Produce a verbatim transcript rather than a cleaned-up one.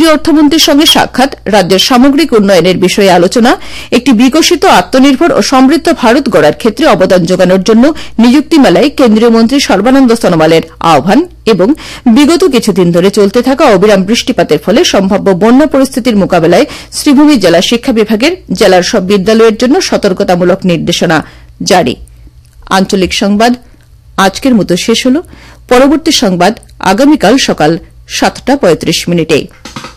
কেন্দ্রীয় অর্থমন্ত্রীর সঙ্গে সাক্ষাৎ, রাজ্যের সামগ্রিক উন্নয়নের বিষয়ে আলোচনা, একটি বিকশিত আত্মনির্ভর ও সমৃদ্ধ ভারত গড়ার ক্ষেত্রে অবদান যোগানোর জন্য নিযুক্তি মেলায় কেন্দ্রীয় মন্ত্রী সর্বানন্দ সোনোয়ালের আহ্বান এবং বিগত কিছুদিন ধরে চলতে থাকা অবিরাম বৃষ্টিপাতের ফলে সম্ভাব্য বন্যা পরিস্থিতির মোকাবেলায় শ্রীভূমি জেলা শিক্ষা বিভাগের জেলার সব বিদ্যালয়ের জন্য সতর্কতামূলক নির্দেশনা জারি। আঞ্চলিক সংবাদ আজকের মতো শেষ হল। পরবর্তী সংবাদ আগামীকাল সকাল সাতটা পঁয়ত্রিশ মিনিটে।